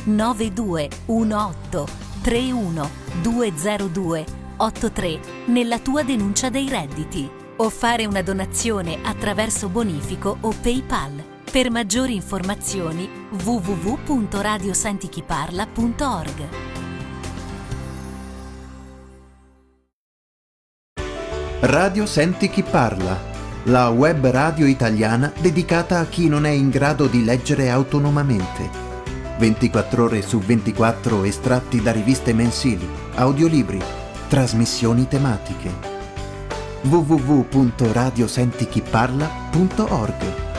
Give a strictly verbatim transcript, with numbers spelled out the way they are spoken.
nove due uno otto tre uno due zero due otto tre nella tua denuncia dei redditi o fare una donazione attraverso bonifico o PayPal. Per maggiori informazioni w w w punto radio senti chi parla punto org. Radio Senti Chi Parla, la web radio italiana dedicata a chi non è in grado di leggere autonomamente. ventiquattro ore su ventiquattro estratti da riviste mensili, audiolibri, trasmissioni tematiche. w w w punto radio senti chi parla punto org.